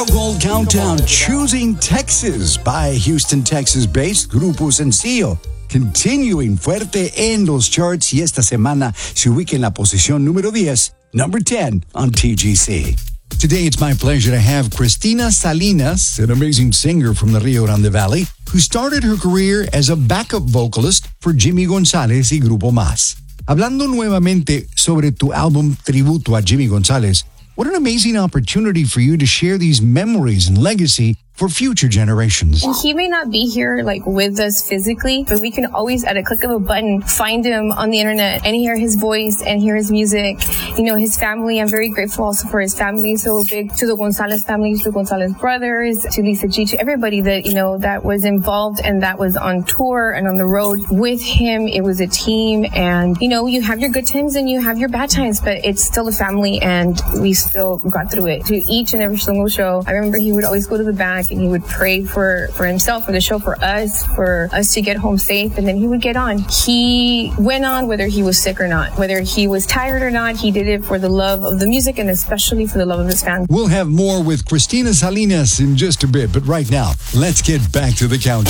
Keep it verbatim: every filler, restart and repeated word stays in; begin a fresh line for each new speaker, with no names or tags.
Gold Countdown, Choosing Texas by Houston, Texas-based Grupo Sencillo. Continuing fuerte en los charts y esta semana se ubica en la posición número diez, number ten on T G C. Today it's my pleasure to have Cristina Salinas, an amazing singer from the Rio Grande Valley, who started her career as a backup vocalist for Jimmy González y Grupo Más. Hablando nuevamente sobre tu álbum tributo a Jimmy González, what an amazing opportunity for you to share these memories and legacy for future generations.
And he may not be here like with us physically, but we can always at a click of a button find him on the internet and hear his voice and hear his music. You know, his family, I'm very grateful also for his family, so big, to the González family, to the González brothers, to Lisa G, to everybody that, you know, that was involved and that was on tour and on the road with him. It was a team, and, you know, you have your good times and you have your bad times, but it's still a family, and we still got through it. To each and every single show, I remember he would always go to the back and he would pray for, for himself, for the show, for us, for us to get home safe, and then he would get on. He went on whether he was sick or not, whether he was tired or not. He did it for the love of the music and especially for the love of his fans.
We'll have more with Cristina Salinas in just a bit, but right now, let's get back to the countdown.